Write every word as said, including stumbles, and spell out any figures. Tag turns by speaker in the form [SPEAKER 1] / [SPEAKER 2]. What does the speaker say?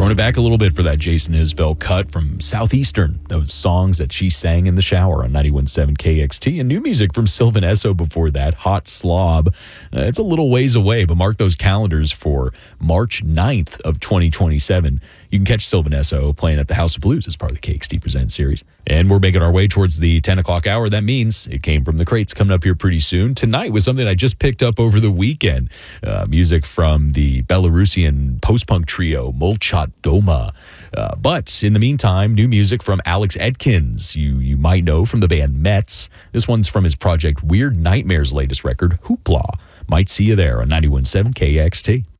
[SPEAKER 1] Throwing it back a little bit for that Jason Isbell cut from Southeastern, those songs that she sang in the shower on ninety-one point seven K X T, and new music from Sylvan Esso before that, Hot Slob. Uh, it's a little ways away, but mark those calendars for March ninth of twenty twenty-seven. You can catch Sylvan Esso playing at the House of Blues as part of the K X T Presents series. And we're making our way towards the ten o'clock hour. That means it came from the crates coming up here pretty soon. Tonight was something I just picked up over the weekend. Uh, music from the Belarusian post-punk trio Molchat Doma. Uh, but in the meantime, new music from Alex Edkins, you you might know from the band Mets. This one's from his project Weird Nightmares' latest record, Hoopla. Might see you there on ninety-one point seven K X T.